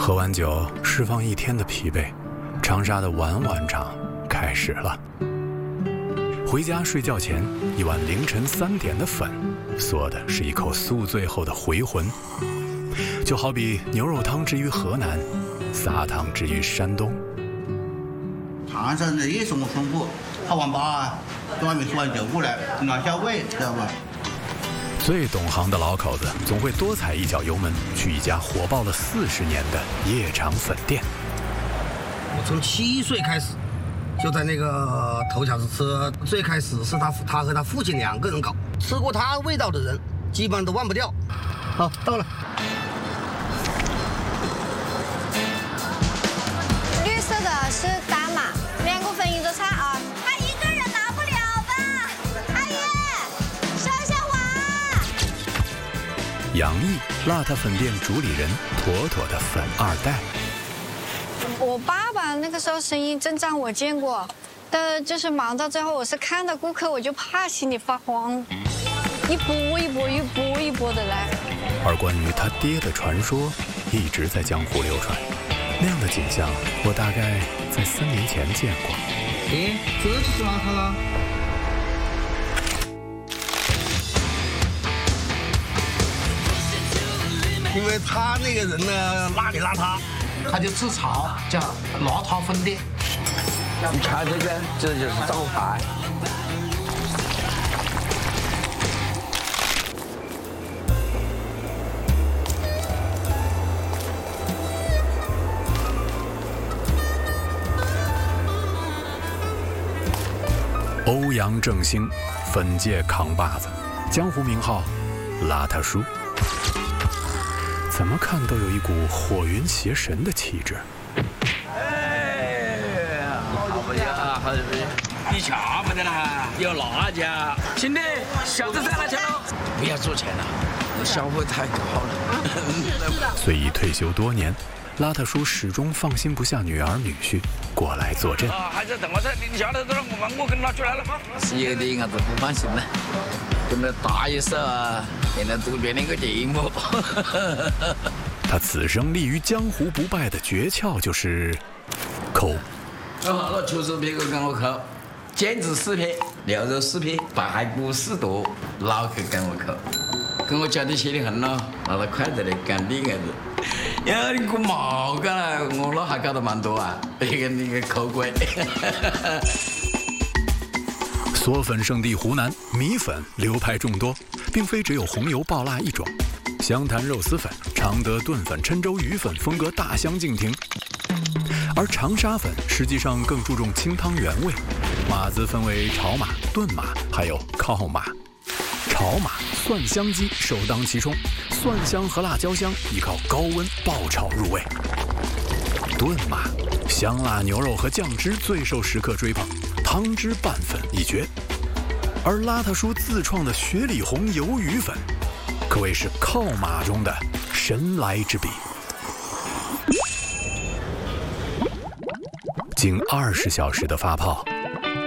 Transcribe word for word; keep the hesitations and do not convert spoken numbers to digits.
喝完酒，释放一天的疲惫，长沙的晚晚场开始了。回家睡觉前，一碗凌晨三点的粉，嗦的是一口宿醉后的回魂。就好比牛肉汤之于河南，撒糖之于山东。 长沙人也生活丰富，泡网吧啊，在外面喝完酒过来暖下胃，知道吧？ 最懂行的老口子总会多踩一脚油门，去一家火爆了四十年的夜场粉店。 我从七岁开始就在那个头条子吃，最开始是他他和他父亲两个人搞，吃过他味道的人基本上都忘不掉。好，到了。 绿色的是单码，两个分一个菜啊。他一个人拿不了吧？阿姨，烧下碗。 杨毅，辣塔粉店主理人，妥妥的粉二代。 我爸爸那个时候生意阵仗我见过，但就是忙到最后，我是看到顾客我就怕，心里发慌，一波一波一波一波的来。 而关于他爹的传说，一直在江湖流传。那样的景象，我大概在三年前见过。 诶，这就是邋遢了。因为他那个人呢，邋里邋遢。他就自嘲叫邋遢分店。 你看这个，这就是招牌。 欧阳正兴，粉界扛把子，江湖名号邋遢叔。怎么看都有一股火云邪神的气质。 哎，好不呀，好不呀，你瞧不得了，有辣椒。兄弟，小子在哪去了？不要做钱了，消费太高了。 虽已退休多年，邋遢叔始终放心不下女儿女婿，过来坐镇。 啊，还是等我这，你下来都让我我跟他出来了。是有点伢子不放心了。跟那大一手啊，现在都变那个节目。 他此生立于江湖不败的诀窍就是抠。 做好了秋收片给我抠，煎子四片，牛肉四片，白海骨四坨，脑壳跟我抠。跟我教的写的很咯，拿到筷子来干你伢子。呀，你个毛干了，我那还搞得蛮多啊，那个那个抠鬼。 嗦粉圣地湖南，米粉流派众多，并非只有红油爆辣一种。湘潭肉丝粉、常德炖粉、郴州鱼粉风格大相径庭，而长沙粉实际上更注重清汤原味。码子分为炒码、炖码，还有靠码。炒码蒜香鸡首当其冲，蒜香和辣椒香依靠高温爆炒入味。炖码香辣牛肉和酱汁最受食客追捧，汤汁拌粉一绝。而邋遢叔自创的雪里红鱿鱼粉，可谓是靠码中的神来之笔。经二十小时的发泡，